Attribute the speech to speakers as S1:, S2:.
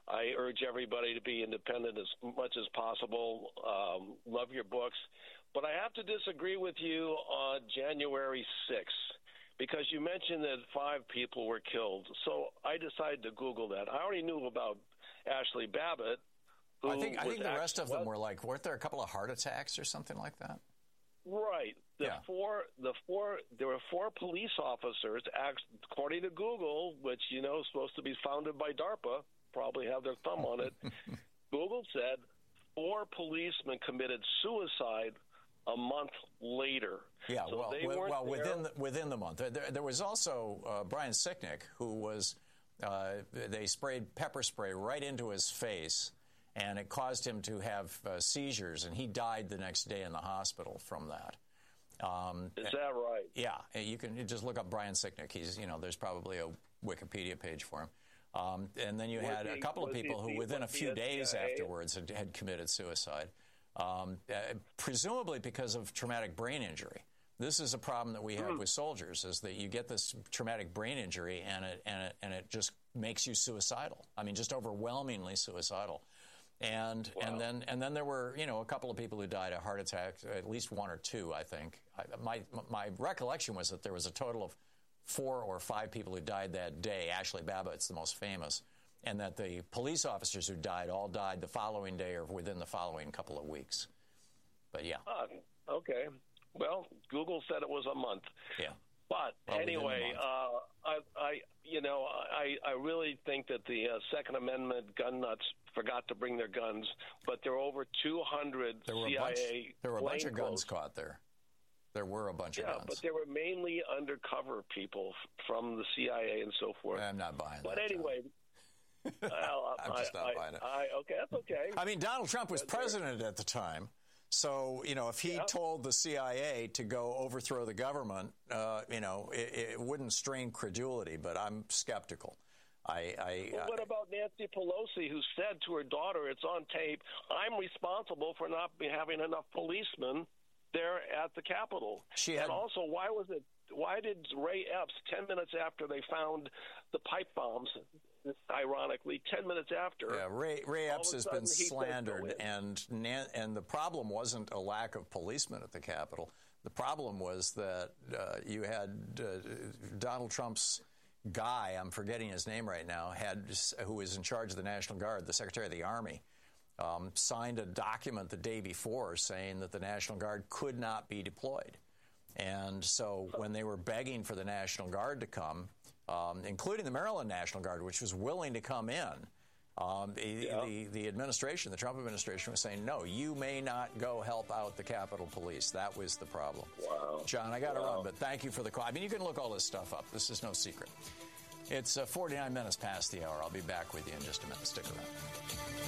S1: I urge everybody to be independent as much as possible. Love your books. But I have to disagree with you on January 6th because you mentioned that 5 people were killed. So I decided to Google that. I already knew about Ashley Babbitt.
S2: I think the rest of them were like, weren't there a couple of heart attacks or something like that?
S1: Right. There were 4 police officers, according to Google, which, is supposed to be founded by DARPA, probably have their thumb on it. Google said 4 policemen committed suicide a month later.
S2: Yeah,
S1: so
S2: within the month. There was also Brian Sicknick, who was, they sprayed pepper spray right into his face, and it caused him to have seizures, and he died the next day in the hospital from that.
S1: Is that right?
S2: Yeah, you can just look up Brian Sicknick. He's, there's probably a Wikipedia page for him. And then you had a couple of people who, within a few days afterwards, had committed suicide, presumably because of traumatic brain injury. This is a problem that we have with soldiers: is that you get this traumatic brain injury, and it just makes you suicidal. I mean, just overwhelmingly suicidal. And then there were a couple of people who died of heart attacks, at least 1 or 2, I think. My recollection was that there was a total of 4 or 5 people who died that day. Ashley Babbitt's the most famous, and that the police officers who died all died the following day or within the following couple of weeks. But yeah.
S1: Okay. Well, Google said it was a month.
S2: Yeah.
S1: But anyway, I really think that the Second Amendment gun nuts forgot to bring their guns, but there were over 200 CIA.
S2: There were a bunch of guns caught there. There were a bunch of guns.
S1: But they were mainly undercover people from the CIA and so forth.
S2: I'm not buying that.
S1: But anyway.
S2: I'm just not buying it.
S1: Okay, that's okay.
S2: I mean, Donald Trump was president at the time. So, if he told the CIA to go overthrow the government, it wouldn't strain credulity, but I'm skeptical.
S1: What about Nancy Pelosi, who said to her daughter, it's on tape, I'm responsible for not having enough policemen there at the Capitol? And also, why did Ray Epps, 10 minutes after they found the pipe bombs, ironically, 10 minutes after.
S2: Yeah, Ray Epps has been slandered, and the problem wasn't a lack of policemen at the Capitol. The problem was that you had Donald Trump's guy, I'm forgetting his name right now, who was in charge of the National Guard, the Secretary of the Army, signed a document the day before saying that the National Guard could not be deployed. And so when they were begging for the National Guard to come, including the Maryland National Guard, which was willing to come in, the administration, the Trump administration, was saying, no, you may not go help out the Capitol Police. That was the problem.
S1: Wow.
S2: John, I got to run, but thank you for the call. I mean, you can look all this stuff up. This is no secret. It's 49 minutes past the hour. I'll be back with you in just a minute. Stick around.